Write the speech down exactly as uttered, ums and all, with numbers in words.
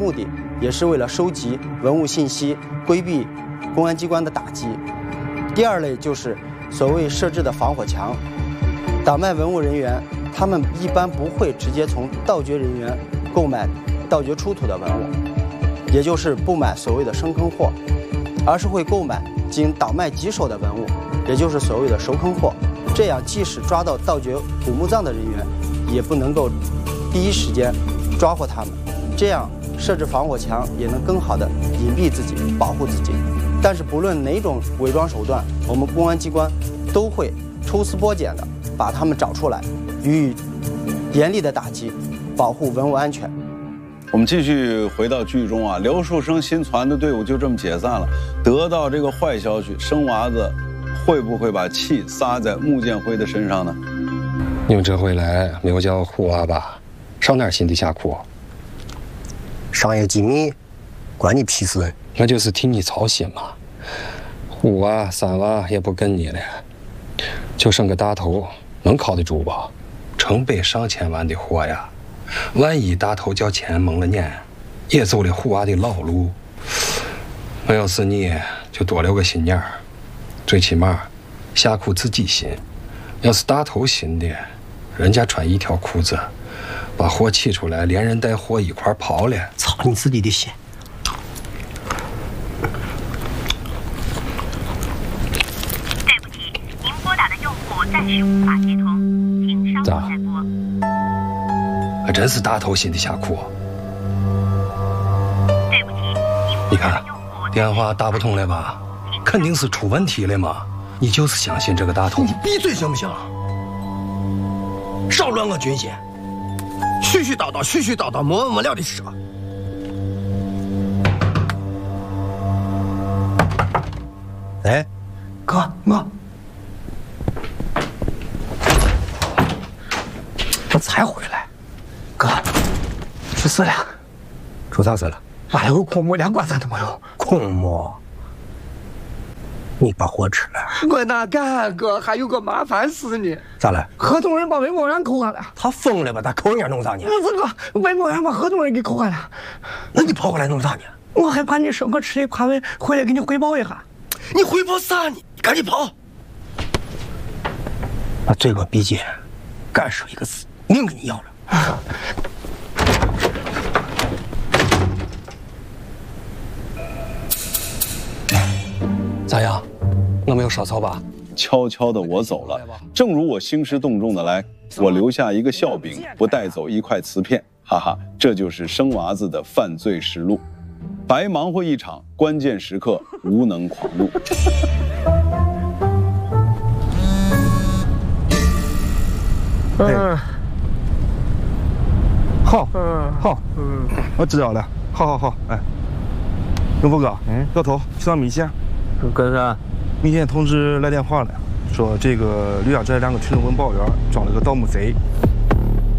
目的也是为了收集文物信息，规避公安机关的打击。第二类就是所谓设置的防火墙，倒卖文物人员他们一般不会直接从盗掘人员购买盗掘出土的文物，也就是不买所谓的生坑货，而是会购买经倒卖即收的文物，也就是所谓的熟坑货。这样即使抓到盗掘古墓葬的人员，也不能够第一时间抓获他们。这样设置防火墙也能更好的隐蔽自己，保护自己。但是不论哪种伪装手段，我们公安机关都会抽丝剥茧的把他们找出来，予以严厉的打击，保护文物安全。 我们继续回到剧中啊，刘树生新传的队伍就这么解散了。得到这个坏消息，生娃子会不会把气撒在穆建辉的身上呢？ 你们这回来没有叫护娃吧？上哪儿心底下苦？ 商业机密，关你屁事！ 那就是替你操心嘛。护娃、三娃也不跟你了，就剩个大头，能靠得住吧？成百上千万的货呀！万一大头叫钱蒙了眼，也走了护娃的老路。那要是你，就多留个心眼儿，最起码下苦自己心。要是大头心的，人家穿一条裤子，把货起出来，连人带货一块跑了。 操你自己的心！ 对不起，您拨打的用户暂时无法接通，请稍后再拨。 还真是大头心的下苦。 对不起， 你看，电话打不通了吧？肯定是出问题了嘛！你就是相信这个大头。 你闭嘴行不行？少乱我军心，絮絮叨叨，絮絮叨叨，没完没了的说。哎，哥，我我才回来。哥，出事了！ 出啥事了？ 俺有个空墓，连棺材都没有。 空墓？你把货吃了？ 我哪敢，哥，还有个麻烦事呢。 咋了？ 合同人把文保员扣下了。 他疯了吧？他扣人家弄啥呢？ 我这个文保员把合同人给扣下了。 那你跑过来弄啥呢？ 我害怕你生个吃的夸问，回来给你汇报一下。 你汇报啥呢？赶紧跑！把罪过笔记，干说一个字，命给你要了。 咋样？我没有烧草吧？ 悄悄的我走了，正如我兴师动众的来，我留下一个笑柄，不带走一块瓷片，哈哈，这就是生娃子的犯罪实录。白忙活一场，关键时刻无能狂怒。 嗯，好，嗯，好，嗯，我知道了，好好好，哎，永福哥，嗯，老头，去趟米县， 干啥？ 明天同志来电话了，说这个吕家寨两个群众文保员抓了个盗墓贼，